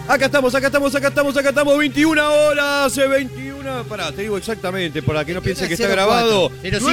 Acá estamos, 21 horas, 21. Pará, te digo exactamente, para que no piense que está grabado.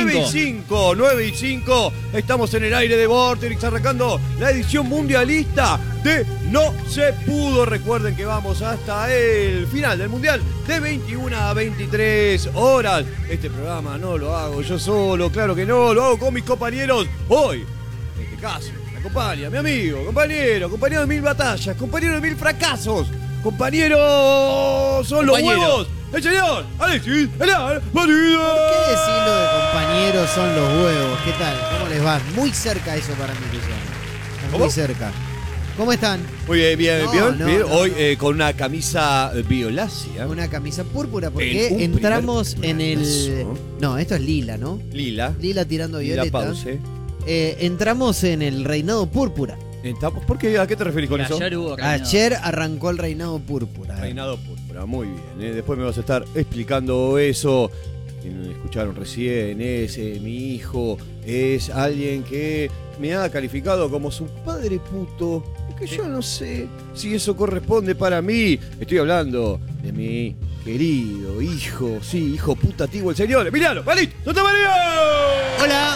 9 y 5. Estamos en el aire de Vorterix, arrancando la edición mundialista de No Se Pudo. Recuerden que vamos hasta el final del mundial de 21 a 23 horas. Este programa no lo hago yo solo, claro que no, lo hago con mis compañeros. Hoy, en este caso, acompaña mi amigo, compañero de mil batallas, compañero de mil fracasos, compañero son los huevos, el señor Alexis Elar Marido. ¿Por qué decirlo de compañeros son los huevos? ¿Qué tal? ¿Cómo les va? Muy cerca eso para mí, Luciano. Muy cerca. ¿Cómo están? Muy bien, bien. No. Hoy con una camisa violácea. Una camisa púrpura porque entramos en el... No, esto es lila, ¿no? Lila tirando violeta. Pause. Entramos en el reinado púrpura. ¿Por qué? ¿A qué te referís con eso? Ayer arrancó el reinado púrpura. Reinado púrpura, muy bien. Después me vas a estar explicando eso. Escucharon recién, mi hijo es alguien que me ha calificado como su padre puto. Que yo no sé si eso corresponde para mí. Estoy hablando de mi querido hijo, sí, hijo putativo, el señor Emiliano Palito Santa María. Hola.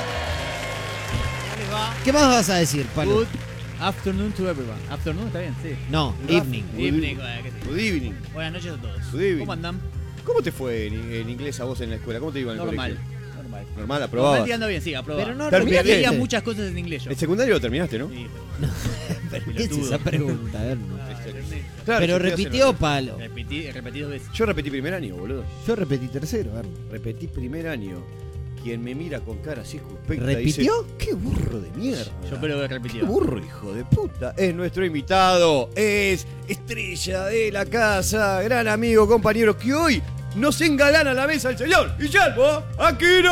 ¿Qué más vas a decir, Palo? Good afternoon to everyone. Afternoon, ¿está bien? Sí. No, evening. Good evening. Buenas noches a todos. Good evening. ¿Cómo andan? ¿Cómo te fue en inglés a vos en la escuela? ¿Cómo te iba en el Normal. colegio? Normal. Normal, aprobabas. Normal, ando bien, sí, aprobado. Pero no ¿Terminaste? Veía muchas cosas en inglés yo. El secundario lo terminaste, ¿no? Sí, ¿Qué es esa pregunta? A ver, no. Claro, Pero yo te repitió hacen- Palo. repetí 2 veces. Yo repetí primer año, boludo. Yo repetí tercero, a ver. Repetí primer año. Quien me mira con cara así suspecta ¿Repitió? dice, ¡qué burro de mierda! Yo creo que ¡Qué repetido. burro, hijo de puta! Es nuestro invitado, es estrella de la casa, gran amigo, compañero, que hoy nos engalana la mesa el señor Guillermo Aquino.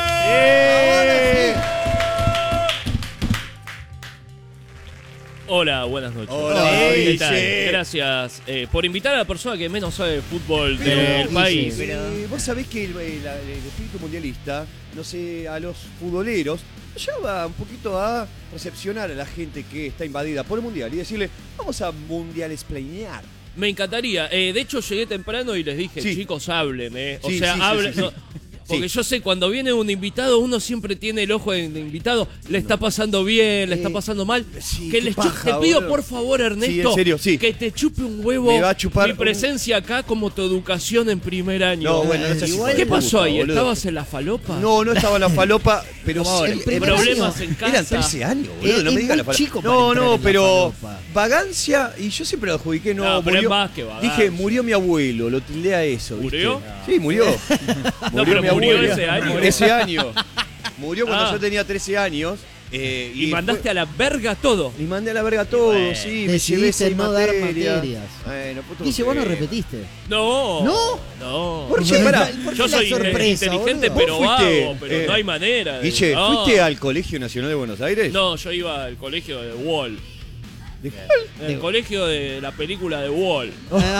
Hola, buenas noches. Hola, ¿Qué tal? Guille. Gracias por invitar a la persona que menos sabe de fútbol Pero, del país. Vos sabés que el espíritu mundialista, no sé, a los futboleros, lleva un poquito a recepcionar a la gente que está invadida por el mundial y decirle, vamos a mundialesplainear. Me encantaría. De hecho, llegué temprano y les dije, Sí. chicos, hablen, O Sí, sea, sí, hablen. sí, sí. No, porque Sí. yo sé, cuando viene un invitado, uno siempre tiene el ojo de invitado. Le está pasando bien, le está pasando mal. sí, que qué les paja, te pido, boludo. por favor, Ernesto, Sí, en serio, sí. que te chupe un huevo Me va a chupar mi presencia acá como tu educación en primer año. No, bueno, no seas Igual- hijo ¿Qué de pasó puta, ahí? boludo. ¿Estabas en la falopa? No estaba en la falopa, pero El primer Problemas año en casa. eran 13 años, boludo, no Es me digas muy la falopa. chico para No, entrar en la pero falopa. vagancia, y yo siempre lo adjudiqué, No, pero es más que vagancia. Dije, murió mi abuelo, lo tildé a eso. ¿viste? ¿Murió? Sí, murió. No, pero murió abuelo. ese año. Ese año. Murió cuando Ah. yo tenía 13 años. Y mandaste a la verga todo. Y mandé a la verga todo, Bueno, sí, me llevé decidiste 6 no dar materias. materias. Bueno, puto Guille, vos no feo. repetiste. No. ¿No? No. ¿Por qué? Pará. ¿Por qué Yo la soy sorpresa, inteligente, boludo? pero Vos fuiste, vago, pero no hay manera. Guille, No. ¿fuiste al Colegio Nacional de Buenos Aires? No, yo iba al colegio de Wall. ¿De El colegio de la película de Wall.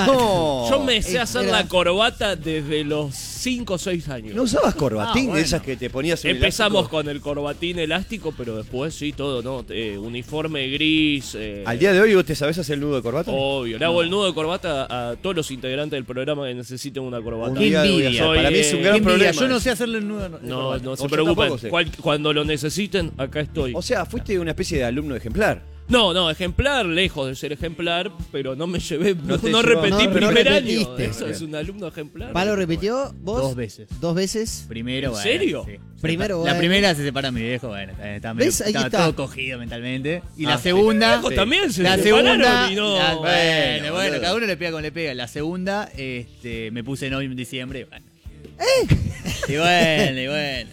No. Yo me sé hacer Espera. la corbata desde los 5 o 6 años. ¿No usabas corbatín bueno. de esas que te ponías en el Empezamos elástico? con el corbatín elástico, pero después sí, todo, ¿no? Uniforme gris. Al día de hoy, ¿vos te sabés hacer el nudo de corbata? Obvio. Le hago el nudo de corbata a todos los integrantes del programa que necesiten una corbata. Un día voy a hacer. Soy, Para mí es un gran Qué envidia, problema. yo no sé hacerle el nudo. No se yo tampoco preocupen. sé. Cuando lo necesiten, acá estoy. O sea, fuiste una especie de alumno ejemplar. No, ejemplar, lejos de ser ejemplar, pero no me llevé, No te no llevó- repetí no primer año. repetiste. Eso es un alumno ejemplar. ¿Palo repitió? ¿Vos? 2 veces. ¿2 veces? Primero, ¿En bueno, serio? sí. Primero, La bueno. primera se separa mi viejo, bueno, ¿Ves? Ahí estaba está. todo cogido mentalmente. Y Ah, la sí. segunda. Viejo también se La separaron segunda. y no. Bueno, boludo. cada uno le pega como le pega. La segunda, me puse novio en diciembre. Bueno. Y bueno, y bueno.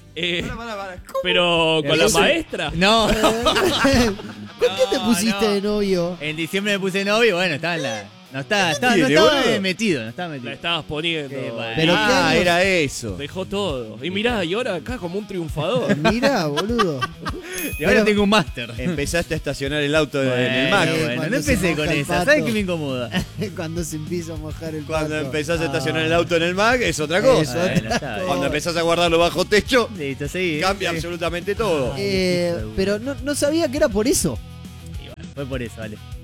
Pero con la maestra. No. ¿Con qué te No, pusiste no. de novio? En diciembre me puse novio y bueno, estaba en la. No estaba tiene, boludo? metido, no estaba La metido. estabas poniendo. Sí, bueno. Pero ¿qué Ah, años? era eso. Dejó todo. Y mirá, y ahora acá como un triunfador. Mirá, boludo. Y ahora Pero- tengo un máster. Empezaste a estacionar el auto en el Bueno, Mac. bueno, no Cuando se empecé moja con el esa. pato. ¿Sabes qué me incomoda? Cuando se empieza a mojar el Cuando pato. empezás a estacionar Ah. el auto en el Mac es otra cosa. Eso. Bueno, está bien. Cuando empezás a guardarlo bajo techo, Listo, sí. cambia sí. absolutamente todo. Pero no sabía que era por eso. Y bueno, fue por eso, vale.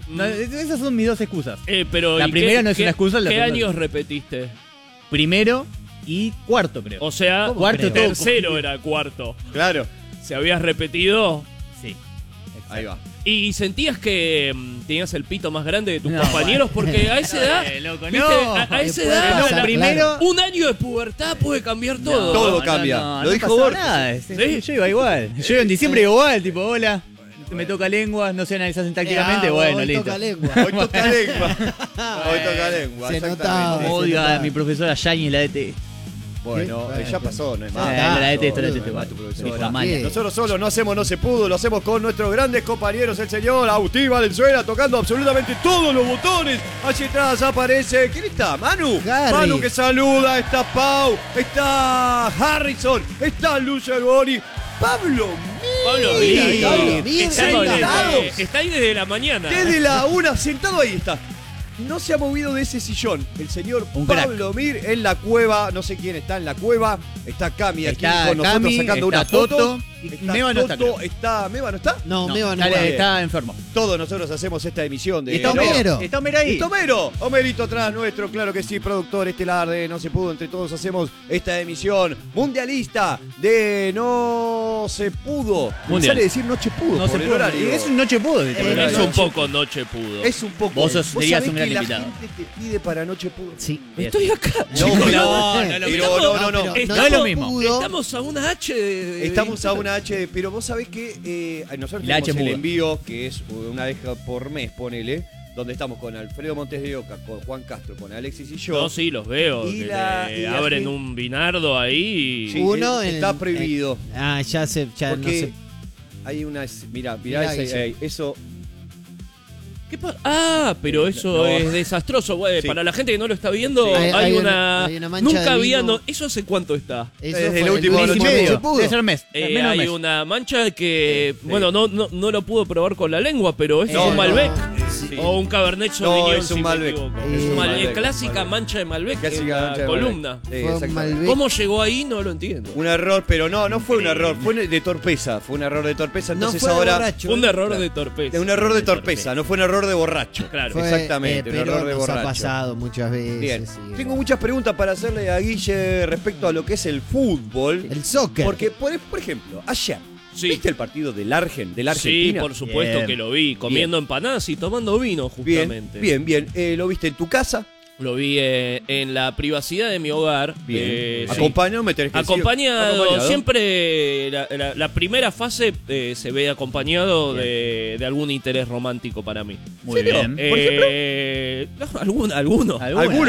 No, esas son mis 2 excusas. Pero La ¿y primera no es una excusa, la ¿Qué segunda años no. repetiste? Primero y cuarto, creo. O sea, ¿Cómo cuarto creo? tercero era cuarto. Claro. ¿Se habías repetido? Sí. Ahí va. ¿Y sentías que tenías el pito más grande de tus No, compañeros? Porque a esa edad, loco, ¿viste? no. A esa puede edad, pasar, primero... un año de pubertad puede cambiar todo. Todo cambia. Lo dijo pasaba Borges. nada. ¿Sí? Yo iba igual. Yo en diciembre iba igual, tipo, hola. Me toca lengua, no sé analizar sintácticamente, bueno, hoy listo. toca lengua. Hoy toca lengua. Hoy toca lengua. Se exactamente. notaba. Odio a mi profesora Yani, la DT. Bueno, ya pasó, no es más. La detesto, la No, detesto. no es más tu profesora. Hijo de Amalia. ¿Qué? Nosotros solo no hacemos No Se Pudo, lo hacemos con nuestros grandes compañeros, el señor Agustín Valenzuela, tocando absolutamente todos los botones. Allí atrás aparece, ¿quién está? Manu. Gary. Manu que saluda, está Pau, está Harrison, está Lucer Boni, Pablo Pablo Mira, Mir. Pablo Mir, Está ahí sentados. está ahí desde la mañana. desde la una, sentado ahí está. No se ha movido de ese sillón. El señor Un crack. Pablo Mir en la cueva. No sé quién está en la cueva. Está Cami aquí Está con nosotros Cami, sacando está una foto. Toto, y Meva no está, Toto, creo. está Meva, ¿no está? No, Meva no dale, va. está enfermo. Todos nosotros hacemos esta emisión de... Y está No. Homero. Está Homero ahí. Está Homero. Homerito atrás nuestro, claro que sí, productor estelar de No Se Pudo. Entre todos hacemos esta emisión mundialista de No Se Pudo. Me Mundial. sale decir Noche Pudo No por se el pudo. horario. Es un noche pudo. Es un poco noche pudo. Es un poco. Vos serías sabés un gran que la invitado. gente te pide para Noche Pudo. Sí. Estoy acá. No, chicos, pero- no, pero no. pero no es lo mismo. pudo. Estamos a una H de Estamos a una H, pero vos sabés que nosotros La tenemos H el muda. envío, que es una vez por mes, ponele, donde estamos con Alfredo Montes de Oca, con Juan Castro, con Alexis y yo. No, sí, los veo. Y que la- le y la abren gente- un binardo ahí. Sí, Uno está en- prohibido. Ya no Porque sé. hay una... Mirá Mirá eso... ¿Qué pero eso no. es desastroso, güey. Sí. Para la gente que no lo está viendo, Sí. hay una mancha nunca de había... vino. ¿Eso hace cuánto está? Eso Desde fue el último mes y Noche medio. Pudo. Se pudo. Debe ser un mes. Menos de un Hay mes. una mancha que, bueno, no lo pudo probar con la lengua, pero es No, un Malbec. sí. O un Cabernet Sauvignon, es un si me Malbec. equivoco. Es un Malbec, clásica Malbec. mancha de Malbec Clásica en la mancha de columna. Malbec. Sí, Fue un exactamente. Malbec. ¿Cómo llegó ahí? No lo entiendo. Un error, pero no fue un error, fue de torpeza. Fue un error de torpeza, No entonces fue ahora... borracho. Fue un error Claro. de torpeza. Un error de torpeza, no fue un error de borracho. Claro. Fue, Exactamente, un pero error de nos ha borracho. pasado muchas veces. Bien, sí, tengo muchas preguntas para hacerle a Guille respecto a lo que es el fútbol. El soccer. Porque, por ejemplo, ayer, Sí. ¿viste el partido de la Sí, Argentina? por supuesto Bien. que lo vi, comiendo empanadas y tomando vino, justamente. Bien. ¿Lo viste en tu casa? Lo vi en la privacidad de mi hogar. Bien. Sí. Acompañado, me tenés que decir. Acompañado. Siempre la primera fase se ve acompañado de algún interés romántico para mí. Muy ¿Serio? bien. ¿Por Alguno. ¿Alguno?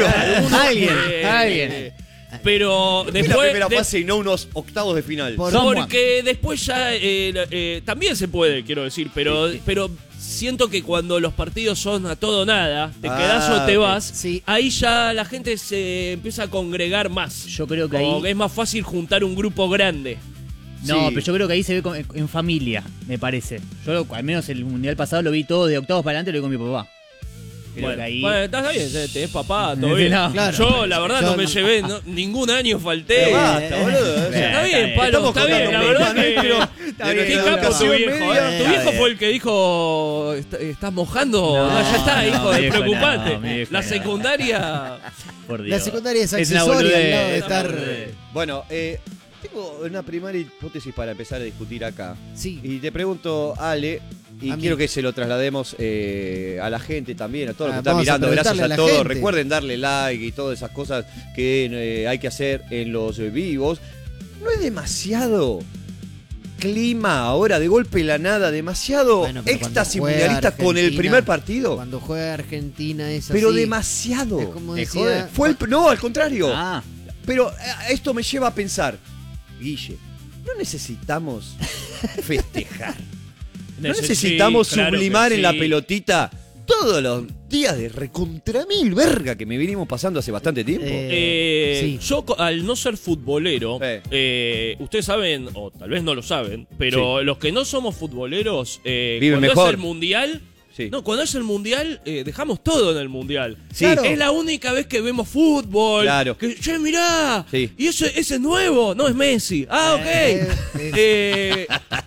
Alguien. Pero ¿Por qué la después. primera fase y no unos octavos de final? Porque después ya también se puede, quiero decir, pero siento que cuando los partidos son a todo o nada, te quedás o te ok. vas, Sí. ahí ya la gente se empieza a congregar más. Yo creo que Como ahí... que es más fácil juntar un grupo grande. No, Sí. pero yo creo que ahí se ve en familia, me parece. Yo al menos el mundial pasado lo vi todo de octavos para adelante, lo vi con mi papá. Creo Bueno, que ahí... está bien, tenés papá, todo Sí, bien. no. Claro. Yo, la verdad, Yo no me no. llevé ningún año, falté. Pero basta, boludo. Está bien, bien. Palo, Estamos está bien, la contando verdad con que... Está bien, Qué está capo tu educación viejo, media. Tu viejo Está fue el que dijo, ¿estás mojando? No, ya está, hijo, mi viejo preocupate. no, mi viejo La no. secundaria... Por Dios. La secundaria es una accesoria boludez, al lado de una estar. boludez. Bueno, tengo una primera hipótesis para empezar a discutir acá. Sí. Y te pregunto, Ale, y A mí. quiero que se lo traslademos a la gente también, a todo lo que está Vamos a mirando. Gracias preguntarle a a la todos. gente. Recuerden darle like y todas esas cosas que hay que hacer en los vivos. ¿No es demasiado clima ahora, de golpe y la nada? ¿Demasiado Bueno, pero éxtasis cuando juega mundialista con el Argentina, primer partido? Cuando juega Argentina es Pero así. demasiado. Es como Me decía. jode. No, al contrario. Ah, Pero esto me lleva a pensar, Guille, no necesitamos festejar. No necesitamos Sí, claro sublimar que en la sí. pelotita todos los días de recontra mil verga que me venimos pasando hace bastante tiempo. Sí. Yo, al no ser futbolero, ustedes saben, o tal vez no lo saben, pero los que no somos futboleros, Viven cuando mejor. es el mundial, Sí. no, cuando es el mundial, dejamos todo en el mundial. Sí. Claro. Es la única vez que vemos fútbol. Claro. Que, che, mirá. Sí. Y ese es nuevo, no es Messi. Ah, ok.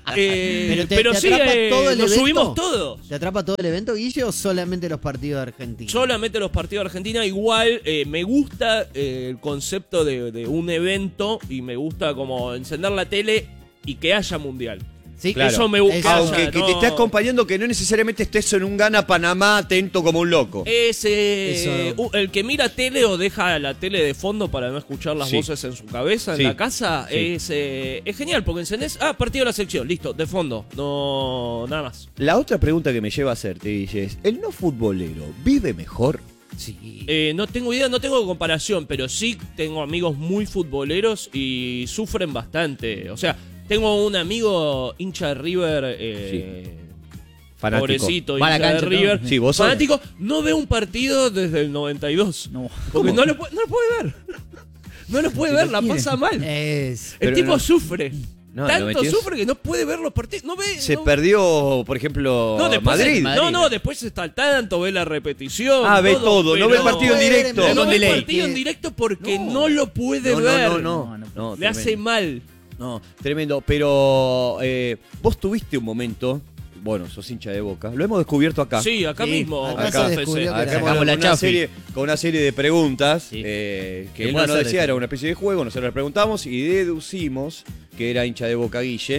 Pero te sí, atrapa todo el nos evento. subimos todos. ¿Te atrapa todo el evento, Guille, o solamente los partidos de Argentina? Solamente los partidos de Argentina. Igual me gusta el concepto de un evento y me gusta como encender la tele y que haya mundial. Sí, Claro. Eso me gusta. Aunque que te esté acompañando, que no necesariamente estés en un Gana Panamá atento como un loco. Es Eso. el que mira tele o deja la tele de fondo para no escuchar las Sí. voces en su cabeza, en Sí. la casa, Sí. es genial porque encendés, partido de la sección, listo, de fondo, no, nada más. La otra pregunta que me lleva a hacerte, Guille, es: ¿el no futbolero vive mejor? Sí. No tengo idea, no tengo comparación, pero sí tengo amigos muy futboleros y sufren bastante. O sea, tengo un amigo hincha de River, Fanático. pobrecito, Va a la hincha de cancha, River, ¿no? Sí, vos sos. fanático, no ve un partido desde el 92. No. Porque ¿Cómo? no lo puede ver. No lo puede ver, la pasa mal. El Pero tipo no. sufre. No, el Tanto 92 sufre que no puede ver los partidos. No ve. Se no- perdió, por ejemplo, No, después Madrid. No, después está al tanto, ve la repetición. Ve todo, no ve el pero partido en directo. No Con ve el delay. partido en directo porque No. no lo puede No, ver. no, Le hace mal. No, tremendo. Pero vos tuviste un momento, bueno, sos hincha de Boca, lo hemos descubierto acá. Sí, acá Sí, mismo. acá se FCC. descubrió que Acá era- hemos Sacamos la con una chafi. con una serie de preguntas Sí. que Que él puede no nos hacer decía, eso. era una especie de juego, nosotros le preguntamos y deducimos que era hincha de Boca Guille.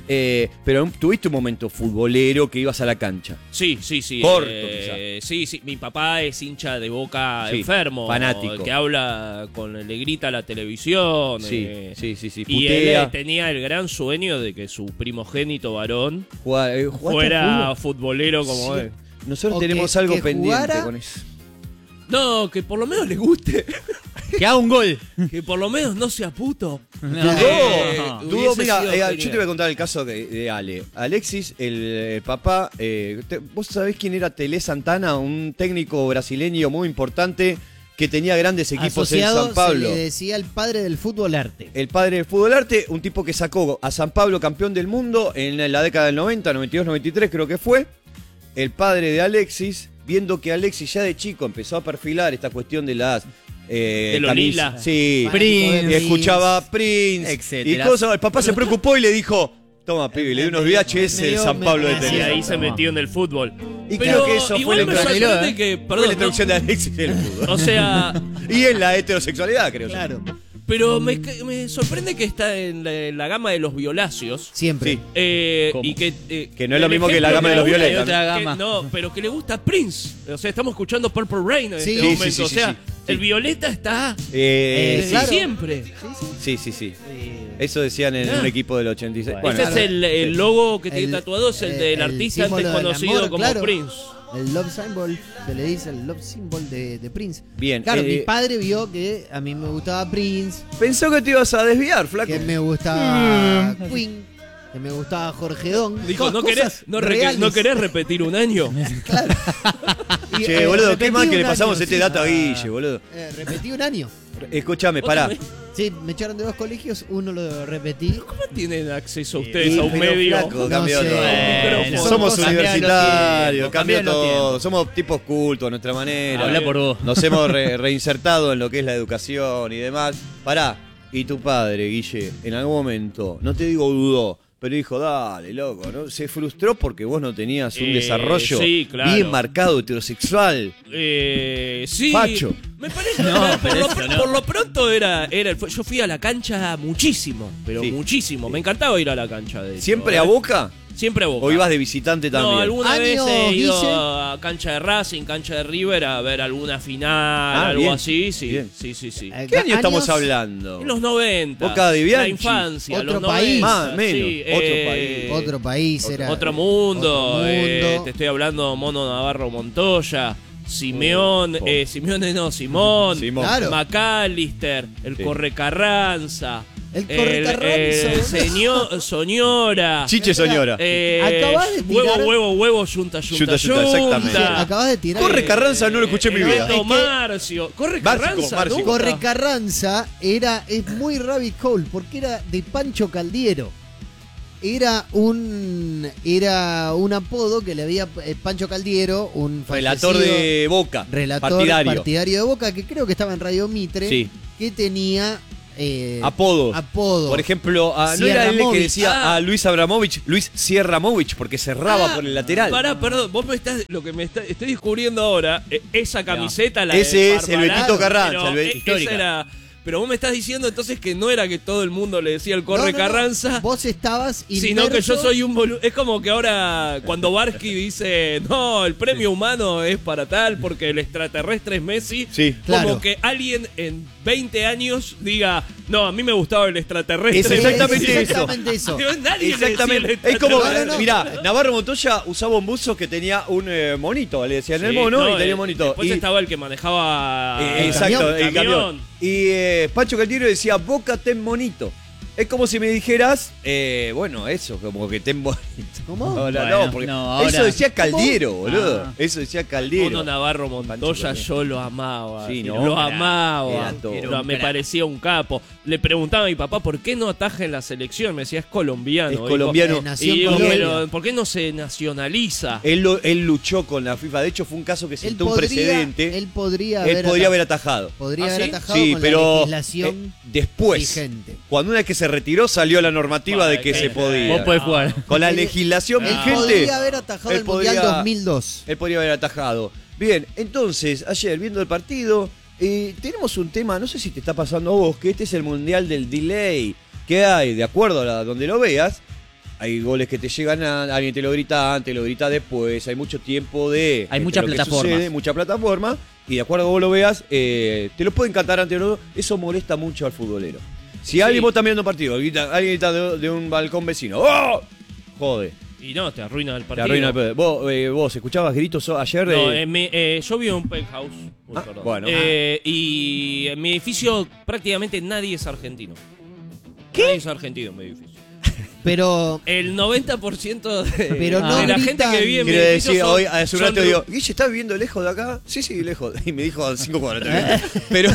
Pero tuviste un momento futbolero que ibas a la cancha. Sí. Corto, Sí. Mi papá es hincha de Boca Sí, enfermo. fanático. Que habla le grita a la televisión. Sí. Y él Putea. tenía el gran sueño de que su primogénito varón ¿Jugaste fuera al fútbol? futbolero como Sí. él. Nosotros O tenemos que- algo que pendiente jugara- con eso. No, que por lo menos le guste. Que haga un gol. Que por lo menos no sea puto. Dudó, Hubiese mira, sido yo genial. te voy a contar el caso de Ale. Alexis, el papá, ¿vos sabés quién era Telé Santana? Un técnico brasileño muy importante que tenía grandes equipos Asociado, en San Pablo. se le decía el padre del fútbol arte. El padre del fútbol arte, un tipo que sacó a San Pablo campeón del mundo en la década del 90, 92, 93 creo que fue. El padre de Alexis, viendo que Alexis ya de chico empezó a perfilar esta cuestión de las... De lo camisas. lila. Sí, Prince. y escuchaba Prince, Etcétera. y cosas. El papá se preocupó y le dijo: toma, pibe, le dio unos VHS del San Pablo de me- Y Telé. ahí se metió en el fútbol. Y Pero creo que eso fue igual la me introducción, sorprende que, fue perdón, la introducción de Alexis en el fútbol. o sea, Y en la heterosexualidad, creo yo. Claro. pero me sorprende que está en la gama de los violáceos. Siempre. Sí. ¿Cómo? Y que Que no es lo el mismo que la ejemplo gama de los le gusta- violetas. Otra que- gama. no, pero que le gusta Prince. O sea, estamos escuchando Purple Rain en Sí. este Sí, momento. sí, o sí, sea, sí. el violeta está Sí, claro. siempre. sí. Eso decían en un equipo del 86. Bueno, Ese es el logo que tiene El- tatuado, es el del el artista antes símbolo del conocido amor, como claro. Prince. El love symbol, se le dice el love symbol de Prince. Bien, Claro, mi padre vio que a mí me gustaba Prince, Pensó que te ibas a desviar, flaco. que me gustaba Queen, que me gustaba Jorge Don. Dijo, ¿no Cosas querés, reales. ¿no querés repetir un año? Claro. Y, Che, boludo, qué repetí mal que un le pasamos año, este sí. dato a Guille, boludo. Repetí un año. Escúchame, pará. Sí, me echaron de 2 colegios, uno lo repetí. ¿Cómo tienen acceso ustedes Sí, a un pero medio? flaco, No cambió sé. todo. Bueno, Somos cambian los universitarios, tiempos, cambió cambian los todo. tiempos. Somos tipos cultos a nuestra manera. Habla por vos. Nos hemos reinsertado en lo que es la educación y demás. Pará, y tu padre, Guille, en algún momento, no te digo dudó, pero dijo, dale, loco, ¿no? Se frustró porque vos no tenías un desarrollo sí, claro. bien marcado heterosexual. Sí. Facho. Me parece No, por, pero lo, eso no. por lo pronto era yo fui a la cancha muchísimo, pero Sí. muchísimo. Me encantaba ir a la cancha de hecho, ¿Siempre a Boca? Siempre a Boca. ¿O ibas de visitante también? No, alguna Año, vez he ido Guille. a cancha de Racing, cancha de River a ver alguna final, algo bien, así, sí. bien. Sí. ¿Qué año estamos Años, hablando? En los 90. Boca de Bianchi. La infancia, Otro los país. 90. Más, menos, sí, otro país. Otro país era. Otro mundo. Otro mundo. Te estoy hablando Mono Navarro Montoya. Simeón, Simeone no, Simón, Simón. Claro. McAllister, el Sí. Correcarranza, El Correcarranza. señor Soñora, Chiche Soñora. Acabás de tirar- huevo, yunta, Yunta, exactamente. Acabas de tirar. Corre Carranza, no lo escuché en mi vida. Beto Es que- Marcio, Corre Carranza, Marcio. nunca. Corre Carranza es muy rabbit hole porque era de Pancho Caldiero. Era un apodo que le había Pancho Caldiero, un Relator fallecido de Boca. relator partidario. partidario de Boca, que creo que estaba en Radio Mitre, Sí. que tenía Apodos. Apodos. Por ejemplo, no era él el que decía a Luis Abramovich, Luis Sierramovich, porque cerraba por el lateral. Perdón, vos estoy descubriendo ahora, esa camiseta, la ese de es el Betito Carranza, esa era. Pero vos me estás diciendo entonces que no era que todo el mundo le decía el Corre Carranza. Vos estabas inmerso. Sino que yo soy un boludo. Es como que ahora cuando Barsky dice, no, el premio humano es para tal porque el extraterrestre es Messi. Sí, como que alguien en 20 años diga, no, a mí me gustaba el extraterrestre. Es exactamente eso. Nadie exactamente. Es como, mirá, Navarro Montoya usaba un buzo que tenía un monito. Le decían el mono y tenía un monito. Después estaba el que manejaba el camión. Y Pancho Caldiero decía, Boca ten monito. Es como si me dijeras, bueno, eso, como que ten bonito. ¿Cómo? No, porque eso decía Caldiero, boludo. Ah. Eso decía Caldiero. Uno Navarro Montoya, yo lo amaba. Sí, lo amaba. era todo. Me parecía un capo. Le preguntaba a mi papá, ¿por qué no ataja en la selección? Me decía, es colombiano. Es colombiano. Nació Y en digo, Colombia. pero ¿por qué no se nacionaliza? Él luchó con la FIFA. De hecho, fue un caso que sentó un precedente. Él podría haber atajado. Podría ¿Ah, haber sí? atajado Sí, con pero la legislación después, vigente. cuando una vez que se retiró, salió la normativa Vale, de que que se podía. Vos podés jugar. Con la legislación Él vigente. podría haber atajado él el Mundial podría- 2002. Él podría haber atajado. Bien, entonces, ayer viendo el partido, tenemos un tema, no sé si te está pasando a vos, que este es el Mundial del delay. Que hay, de acuerdo a donde lo veas, hay goles que te llegan alguien te lo grita antes, lo grita después, hay mucho tiempo de... Hay muchas lo que plataformas. sucede, mucha plataforma, y de acuerdo a vos lo veas, te lo pueden cantar antes o no, eso molesta mucho al futbolero. Si alguien vos estás mirando un partido, alguien grita de un balcón vecino, ¡oh! Jode. Y no, te arruina el Te partido. arruina el partido. ¿Vos escuchabas gritos ayer? No, yo vivo en un penthouse. Uy, perdón. bueno. Y en mi edificio prácticamente nadie es argentino. ¿Qué? Nadie es argentino en mi edificio. Pero El 90% Pero no de la gritan. gente que vive en mi Quiere edificio decir, son- hoy hace un son rato ru- digo, Guille, ¿estás viviendo lejos de acá? Sí, lejos. Y me dijo a 5 cuadras. Pero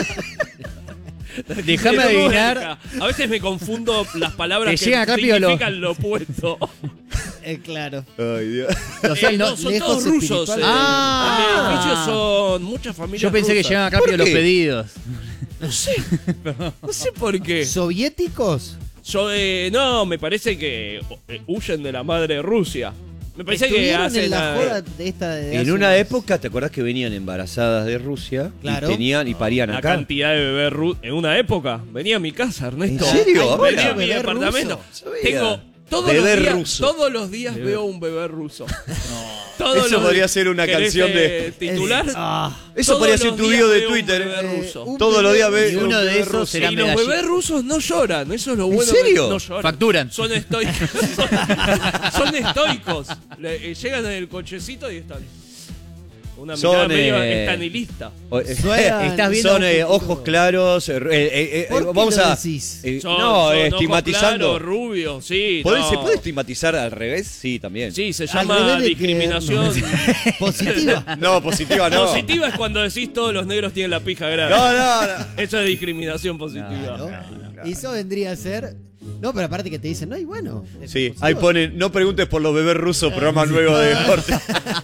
Déjame Pero adivinar. A veces me confundo las palabras Te que llegan acá, Pío, significan lo opuesto. claro. Ay, Dios. O sea, no- son lejos todos rusos. espiritual. Ah. En mi edificio son muchas familias Yo pensé que rusas. llegaban rápido los qué? pedidos. No sé por qué. ¿Soviéticos? No, me parece que huyen de la madre Rusia. Me parece que Estuvieron hacen en la joda de esta de En hace una unos- época, ¿te acordás que venían embarazadas de Rusia? Claro. Y parían la acá. cantidad de bebés rusos. En una época, venía a mi casa, Ernesto. ¿En serio? Ay, Venía a mi bebé departamento. ruso. Tengo Bebé ruso. todos los días veo un bebé ruso. Todos Eso los podría días. ser una ¿Querés, canción de... titular. Eso Todos podría ser los tu días video de veo un Twitter. bebé ruso. Todos los días ves Y uno de bebé esos ruso. será Y los medallista. bebés rusos no lloran, eso es lo bueno. serio? No lloran. Facturan. Son estoicos. Son estoicos. Llegan en el cochecito y están. Una mirada Son, medio estanilista. Suenan- Estás viendo Son un poquito- ojos claros. ¿Por qué Vamos lo a... decís? Son ojos estigmatizando. claros, rubios, sí. ¿Se no. puede estigmatizar al revés? Sí, también. Sí, se Al llama revés de que- discriminación. Positiva. No, positiva no. Positiva es cuando decís todos los negros tienen la pija grande. No. Eso es discriminación positiva. ¿no? Eso vendría a ser. No, pero aparte que te dicen, no, y bueno. Sí, positivo. ahí ponen, no preguntes por los bebés rusos, programa nuevo de deporte.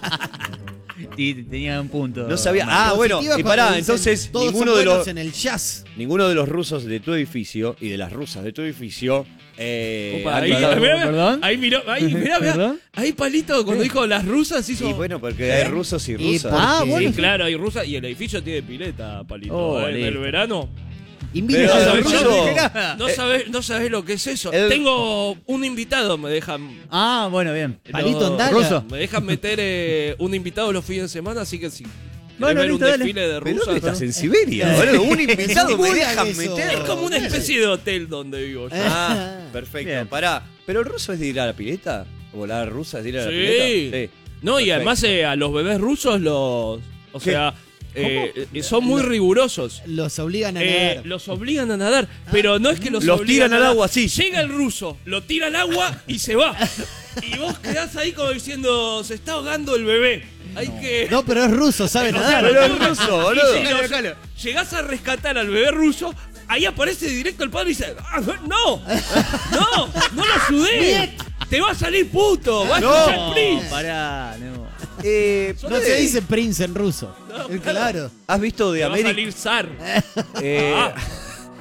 Y tenía un punto. No sabía. Ah, bueno, Positiva y cuando pará, dicen, entonces todos ninguno son de buenos los en el jazz. ninguno de los rusos de tu edificio y de las rusas de tu edificio Opa, han ahí, gritado- mirá, ¿Perdón? ahí mirá, mirá. ¿Perdón? Ahí Palito cuando dijo las rusas hizo. Y bueno, porque hay rusos y Y rusas. por- Ah, Sí, bueno. Sí, claro, hay rusas y el edificio tiene pileta, Palito. Oh, En el listo. verano. Invita Pero a el los ruso- rusos. No dije nada. No sabés lo que es eso. El- Tengo un invitado, me dejan. Ah, bueno, bien. Palito Andala. Ruso. Me dejan meter un invitado los fines de semana, así que si querés Bueno, ver un listo, dale. desfile de ¿Pero rusas. dónde estás? ¿En Siberia? Boludo, un invitado me Simulan dejan eso. meter. Es como una especie de hotel donde vivo yo. Ah, perfecto. Bien. Pará, ¿pero el ruso es de ir a la pileta? ¿O la rusa es de ir a la Sí. pileta? No, y Perfecto. además a los bebés rusos o ¿Qué? sea, son muy rigurosos. Los obligan a nadar. Los obligan a nadar, pero no es que los Los obligan tiran a al nadar. agua, sí. Llega el ruso, lo tira al agua y se va. Y vos quedás ahí como diciendo, se está ahogando el bebé. Hay que... No, pero es ruso, sabe nadar. Pero es ruso, boludo. Y si llegás a rescatar al bebé ruso, ahí aparece directo el padre y dice, "Ah, no lo ayudé. Te va a salir puto, va a escuchar No, Prince". pará, no. No se dice prince en ruso. No, Claro. ¿Has visto de Te va a América? salir zar. Eh, Ah.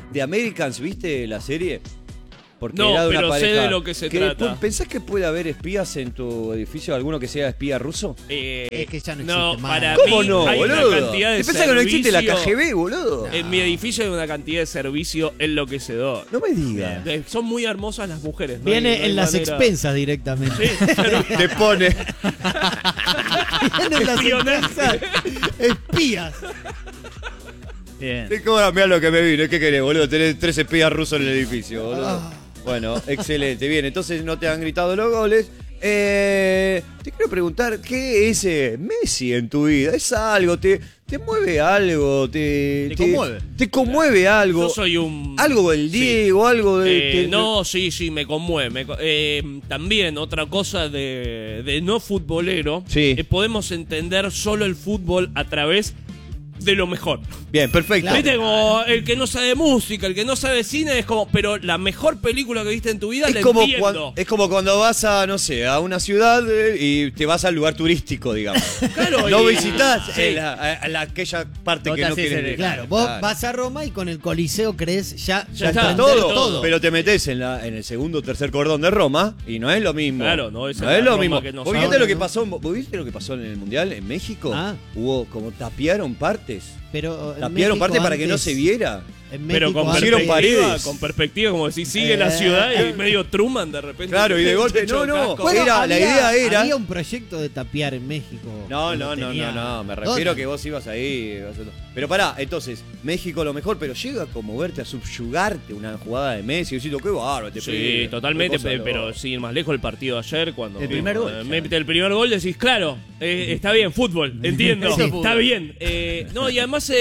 The Americans, ¿viste la serie? Porque No, era de una pero sé pareja de lo que se trata. ¿Pensás que puede haber espías en tu edificio? ¿Alguno que sea espía ruso? Es que ya no no, existe más. para ¿Cómo mí no, hay boludo? una cantidad de ¿Te pensás que no existe la servicio- KGB, boludo? En mi edificio hay una cantidad de servicio enloquecedor. No me digas. Son muy hermosas las mujeres. ¿no? Viene No hay en las manera- expensas directamente. Sí, pero- Te pone. Viene en las Espionaje. expensas. Espías. Bien. Mirá lo que me vino. ¿Qué querés, boludo? Tenés 3 espías rusos en el edificio, boludo. Ah. Bueno, excelente. Bien, entonces no te han gritado los goles. Te quiero preguntar, ¿qué es Messi en tu vida? ¿Es algo? ¿Te mueve algo? ¿Te conmueve? ¿Te conmueve algo? Yo soy un... ¿Algo del Diego? ¿Algo de...? No, sí, me conmueve. También otra cosa de no futbolero, Sí. Podemos entender solo el fútbol a través de lo mejor. Bien, perfecto. Viste, como el que no sabe música, el que no sabe cine, es como, pero la mejor película que viste en tu vida la entiendo. Es como cuando vas a, no sé, a una ciudad y te vas al lugar turístico, digamos. Claro, No y- visitas Sí. aquella parte No que te no haces quieres el- ir. Claro, vos vas a Roma y con el Coliseo crees ya Ya Está está, todo, pero te metes en el segundo o tercer cordón de Roma y no es lo mismo. Claro, no es no la es lo Roma mismo. que nos ¿Vos viste habla, lo que no? pasó? ¿Vos viste lo que pasó en el Mundial en México? Ah. Hubo como tapiaron partes. Pero en Tapiaron México partes para que no antes- se viera. En Pero México con antes- Pusieron perspectiva, paredes. con perspectiva, como si sigue la ciudad y medio Truman de repente. Claro, y de golpe, no, Chocasco. Bueno, la idea era- Había un proyecto de tapiar en México. No, que no, lo no, tenía- no, me refiero que vos ibas ahí. Pero pará, entonces, México lo mejor, pero llega a conmoverte, a subyugarte una jugada de Messi, diciendo, qué bárbaro, te Sí, pegué, totalmente, qué cosa pero loca. sin ir más lejos el partido de ayer, cuando El primer gol, mete el primer gol, decís, claro, está bien, fútbol, entiendo, Eso es está fútbol. bien. No, y además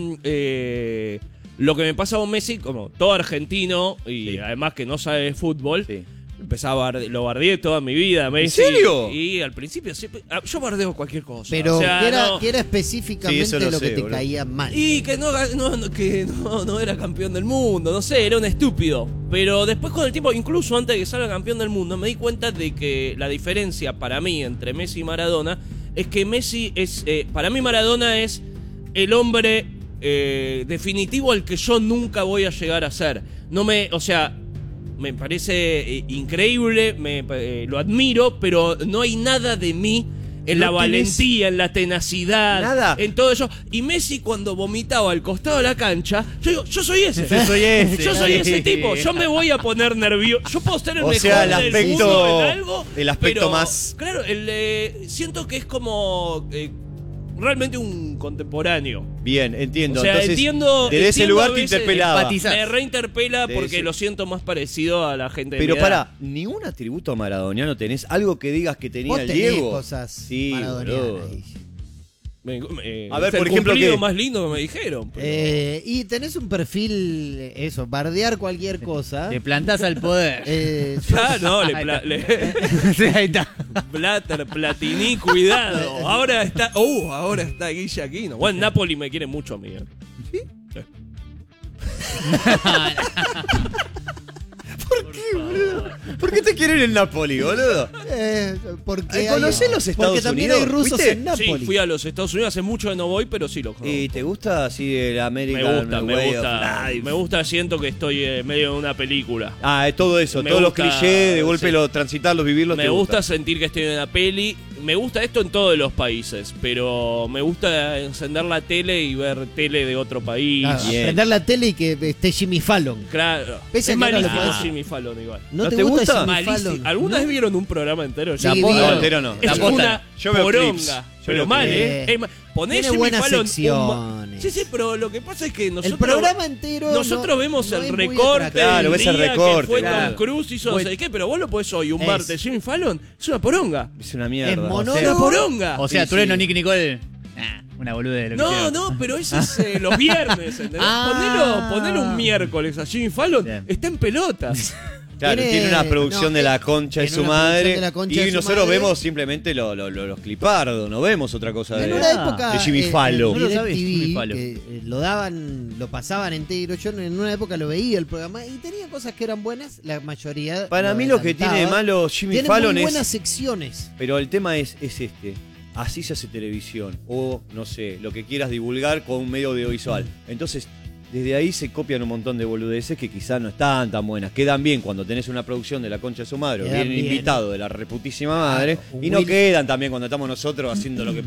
lo que me pasa con Messi, como todo argentino, y Sí. además que no sabe de fútbol, Sí. empezaba lo bardeé toda mi vida, Messi. serio? Y al principio yo bardeo cualquier cosa. Pero o sea, que era, no- que era Sí, específicamente eso lo lo que sé, te boludo. caía mal. Y que no era campeón del mundo, no sé, era un estúpido. Pero después con el tiempo, incluso antes de que salga campeón del mundo, me di cuenta de que la diferencia para mí entre Messi y Maradona es que Messi es, para mí Maradona es el hombre definitivo al que yo nunca voy a llegar a ser. O sea, me parece increíble, lo admiro, pero no hay nada de mí en No la tenés valentía, en la tenacidad, nada. en todo eso. Y Messi cuando vomitaba al costado de la cancha, yo digo, yo soy ese. Yo soy ese. Yo soy ese tipo. Yo me voy a poner nervioso. Yo puedo ser el O mejor sea, el del aspecto- mundo en algo. el aspecto pero, más- Claro, siento que es como realmente un contemporáneo. Bien, entiendo. O sea, Entonces, entiendo. desde ese entiendo lugar a te veces, interpelaba. empatizás. Me reinterpela De porque ese- lo siento más parecido a la gente de Pero mi edad. pará, ni un atributo maradoniano tenés, algo que digas que tenía Vos el tenés Diego. cosas Sí, maradonianas boludo. ahí. A ver, es por el ejemplo, cumplido ¿qué? más lindo que me dijeron. pero- Y tenés un perfil, eso, bardear cualquier cosa. Te plantás al poder. Ah, no, Ahí está. Sí, ahí está. Blatter, Platini, cuidado. Ahora está Guille Aquino. Bueno, Napoli me quiere mucho a mí. ¿Sí? ¿Por qué te quieren el Napoli, boludo? Porque ¿Conocés los Estados porque también Unidos? hay rusos ¿Viste? en Nápoles. Sí, fui a los Estados Unidos hace mucho que no voy, pero sí los conozco. ¿Y te gusta así el American Me Way gusta, of Life? me gusta, siento que estoy en medio de una película. Ah, es todo eso, Me todos gusta, los clichés, de golpe sí. transitarlos, vivirlos. Me te gusta sentir que estoy en una peli. Me gusta esto en todos los países, pero me gusta encender la tele y ver tele de otro país. Ah, Bien. prender la tele y que esté Jimmy Fallon. Claro, Pese es a que no lo malísimo podés- Jimmy Fallon igual. ¿No, ¿No te te gusta, gusta? Jimmy Malísimo. Fallon? ¿Alguna ¿No? vez vieron un programa entero? Sí, La vi. posta- No, entero no. Es La posta una Yo veo clips. poronga. Yo Pero veo mal, clips. ¿eh? Ponés Tiene Jimmy buenas Fallon secciones. Sí, pero lo que pasa es que nosotros... El programa entero. Nosotros vemos no el es muy recorte atractivo. Claro, del ves el día recorte, que fue claro. Tom Cruise hizo no sé qué, pero vos lo podés hoy, un Es- martes. Jimmy Fallon es una poronga. Es una mierda. Es monólogo. Es una poronga. O sea, Sí, Trueno, sí. Nick Nicole. Una boluda de lo que No, hicieron. no, pero ese es los viernes, ¿entendés? Ah. Ponelo un miércoles a Jimmy Fallon, Bien. está en pelotas. Claro, tiene una producción de la concha de tiene su una producción madre. de la concha Y de su nosotros madre. vemos simplemente los clipardos, no vemos otra cosa En de. una época de Jimmy Fallon. en No lo sabía, DirecTV, Jimmy Fallon. que lo pasaban entero. Yo en una época lo veía el programa y tenía cosas que eran buenas, la mayoría. Para mí lo que tiene de adelantaba. malo Jimmy Tiene Fallon muy es. buenas secciones. Pero el tema es este. Así se hace televisión. O, no sé, lo que quieras divulgar con un medio audiovisual. Entonces, desde ahí se copian un montón de boludeces que quizás no están tan buenas. Quedan bien cuando tenés una producción de la concha de su madre, o Quedan bien bien. invitado de la reputísima madre, Un y no Will- quedan también cuando estamos nosotros haciendo lo que